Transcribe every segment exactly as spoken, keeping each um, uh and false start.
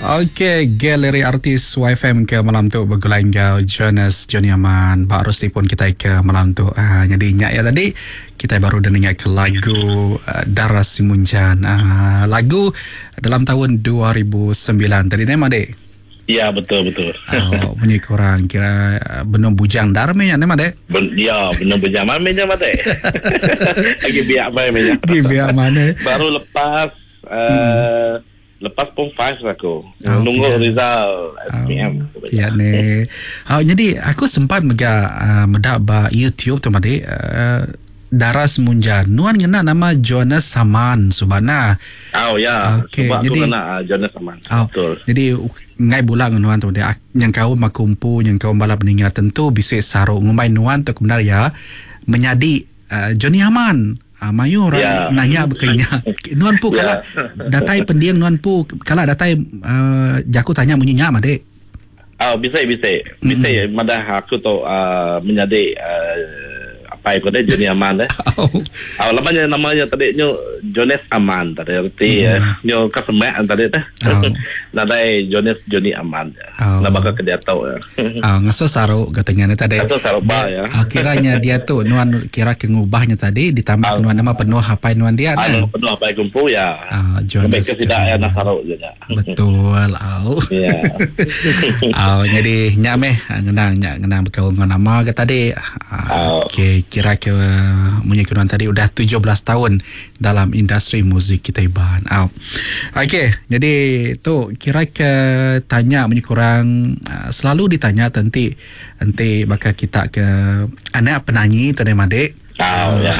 Okey, galeri artis Y F M ke malam tu bergulai kau Jonas Johnny Aman. Baru pun kita ke malam tu. Uh, jadi nyak ya tadi kita baru dengar ke lagu uh, Daras Simunjan. Uh, lagu dalam tahun dua ribu sembilan tadi nama dek. Ya, betul betul. Oh, bunyi kurang kira uh, benung bujang darme ya nama dek. Ben, ya, benung bujang mana meja mate. Lagi biak mai meja. Di biak mana? Baru lepas uh, hmm. Lepas pun five aku. Oh, Nunggu okay. result S P M. Oh, ya ni. Oh, jadi aku sempat mega uh, medak ba YouTube tu made uh, Daras Munjan. Nuan ngena nama Jonas Saman Subana. Oh ya. Okay, sebab jadi, aku kena uh, Jonas Saman. Oh, betul. Jadi ngai bulan nuan tu dia yang kau makumpu yang kau balap meninggal tentu bisa sarung ngumai nuan tu benar ya menyadi uh, Johnny Aman. Ah, mayu orang yeah. nanya berkenya. Nuan pu yeah. Kalau datai pendiang nuan pu kalau datai uh, jaku tanya menyinya mah dek. Oh, bisa bisa. Bisa mm-hmm. madah aku tu uh, menjadi uh, apa itu deh Johnny Aman deh. Oh. Oh, namanya namanya tadi nyo Jonas Aman tadi arti mm. nyo kasemak tadi teh. Oh. Nadai Jonas Johnny Aman. Oh. Nak bakal dia tahu ya. Ah, ngaso saru katanya tadi. Ngaso saru ba ya. Ah, kiranya dia tu nuan kira kengubahnya tadi ditambah oh. nuan nama penuh apa nuan dia ah, kan. Penuh apa kumpu ya. Ah, Jonas tidak ya nak saru je. Betul. Oh. Ya. Oh, jadi nyak meh ngenang nyak ngenang berkawan dengan nama ke tadi. Ah, oh. Okey, kira ke menyekuran tadi udah tujuh belas tahun dalam industri muzik kita iban. Oh. Okey, jadi tu kira ke tanya menyekuran uh, selalu ditanya nanti nanti bakal kita ke anak penyanyi tadi madek. Oh, ya.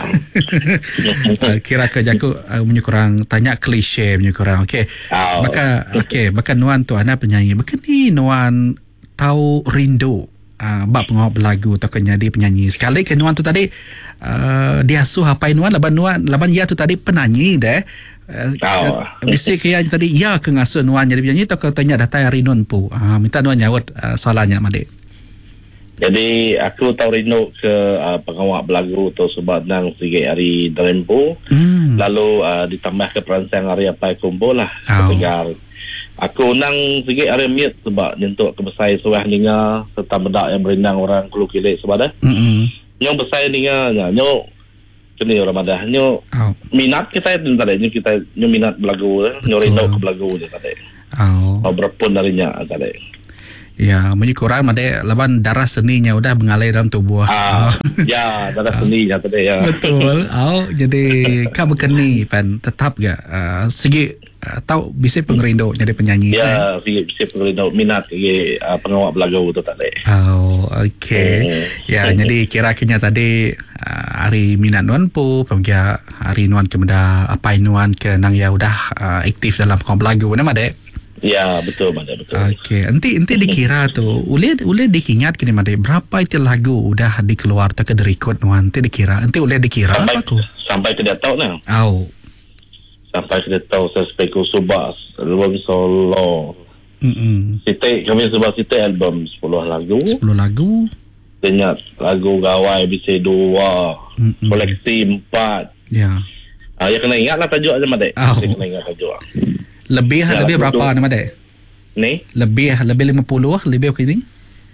Kira ke jaku uh, menyukurang tanya klise menyukurang. Okey. Oh. Baka okey, baka nuan tu anak penyanyi. Baka ni nuan tahu rindu uh, bab pengawak lagu atau kenyadi penyanyi. Sekali ke nuan tu tadi uh, dia suh apa nuan laban nuan laban ya tu tadi penyanyi deh. Uh, oh. Bisa kaya tadi ya ke ngasuh nuan jadi penyanyi atau ke tanya data hari nuan pu. Uh, minta nuan nyawut uh, soalannya madek. Jadi aku tahu rindu ke uh, pengawak belagu tu sebab nang sikit hari Drempo hmm. lalu uh, ditambah ke perancang hari apa kumpul lah oh. Tegar. Aku nang sikit hari miut sebab nyentuk ke besar surah ninga serta bedak yang berindang orang kulu kilik sebab dah. Hmm. Nyong besar ninga nyok kini orang madah nyok oh. minat kita itu tadi nyok kita nyok minat belagu nyok rindu ke belagu je tadi. Oh. Oh berpun darinya tadi. Ya, menyukurang made laban darah seninya udah mengalir dalam tubuh. Ah, ya, darah seninya tadi ya. Betul. Oh, jadi kau berkeni pan tetap gak uh, segi uh, tahu bisa pengerindu jadi penyanyi. Ya, segi bisa pengerindu minat ke uh, pengawak belagu tu tadi. Oh, okey. Hmm. Ya, jadi kira-kira tadi uh, hari minat nuan pu, pemgia hari nuan kemeda apa nuan ke nang ya udah uh, aktif dalam pengawak belagu nama dek. Ya, betul Mada, betul. Okey, nanti nanti dikira tu, uleh uleh dikingat kini Mada, berapa itu lagu udah dikeluar tak ke record nuan, nanti dikira, nanti uleh dikira sampai, apa aku? Sampai ke dia tahu nah. Oh. Sampai ke dia tahu sespeku subas, album solo. Mm. Siti kami sebab siti album sepuluh lagu. sepuluh lagu. Dengar lagu gawai B C dua, Mm-mm. koleksi empat. Ya. Ah, ya kena ingatlah tajuk aja Mada. Oh. Kena ingat tajuk. Lebih ya, lebih berapa nama dek? Ni? Lebih lebih lima puluh lebih apa ini?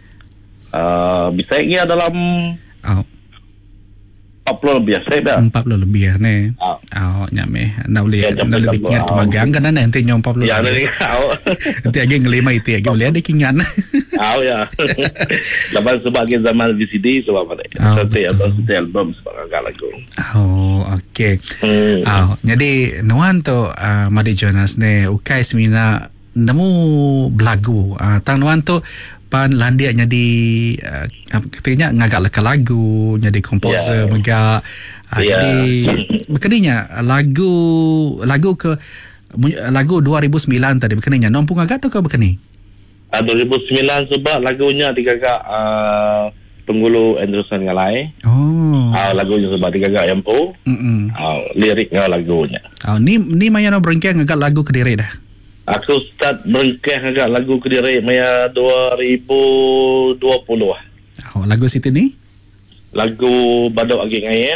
Uh, bisa ia dalam oh. empat puluh lebih saya dah. empat puluh lebih ya ni. Oh, oh nyame. Nak boleh nak lebih kingat tumagang kan nanti nyom empat puluh. Ya ni. Nanti lagi ngelima itu lagi boleh ada kingan. Oh ya. Lepas sebagai zaman V C D sebab apa? Nanti album album sebab agak lagu. Oh, okey. Hmm. Oh, jadi nuan tu uh, Madi Jonas ni ukai semina nemu belagu. Uh, tang nuan tu pan landia jadi uh, katanya ngagak leka lagu, jadi komposer yeah. megak. Uh, yeah. Jadi berkeninya lagu lagu ke lagu dua ribu sembilan tadi berkeninya non pun ngagak tu ke berkeni? Uh, dua ribu sembilan sebab lagunya digagak uh, Penggulu Anderson Ngalai. Oh. Uh, lagunya sebab digagak Yampo. Mm uh, liriknya lagunya. Oh, ni ni maya no berengkang ngagak lagu Kediri dah. Aku start berengkang agak lagu Kediri maya dua ribu dua puluh. Oh, lagu situ ni? Lagu Badok Agi Ngaya.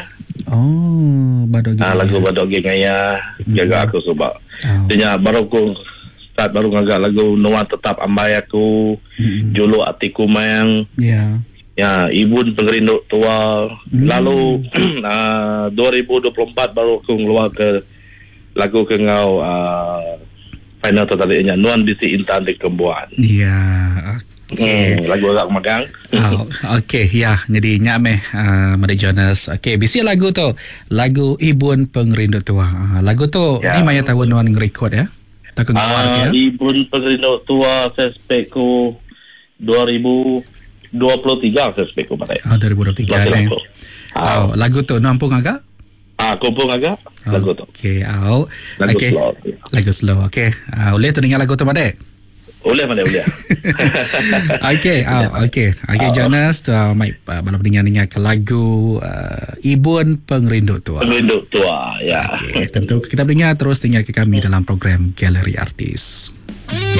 Oh, Badok Agi. Ah, lagu Badok Agi Ngaya. Hmm. Jaga aku sebab. Oh. Dia baru aku start baru ngagak lagu Nuan Tetap Ambai Aku, mm-hmm. Julu Atiku Mayang. Ya. Yeah. Ya, Ibun Pengerinduk Tua. Mm. Lalu uh, dua ribu dua puluh empat baru aku ngeluar ke lagu kengau uh, final tertariknya Nuan Bisi Intan di Kembuan. Ya. Okay. Hmm, lagu agak megang. Oh, okay, ya. Jadi nyak meh uh, Mari Jonas. Okay, bisi lagu tu. Lagu Ibun Pengerinduk Tua. Uh, lagu tu ya. Ni maya tahun Nuan nge-record ya? Tak uh, kengawar uh, ya? Ibun Pengerinduk Tua saya spekku dua ribu dua puluh tiga saya spekku pada. Oh, dua ribu dua puluh tiga ni. Oh, lagu tu Nuan pun agak? Ah, aku pun agak lagu tu. Okay, oh. Lagu okay. slow. Lagu slow. Okay. Uh, boleh tu dengar lagu tu pada? Boleh mana boleh. Okey, oh, okey. Okey, Jonas, tu uh, mai uh, balap dengar-dengar ke lagu uh, Ibun Pengerinduk Tua. Pengerinduk Tua, ya. Okey, tentu kita dengar terus dengar ke kami dalam program Galeri Artis.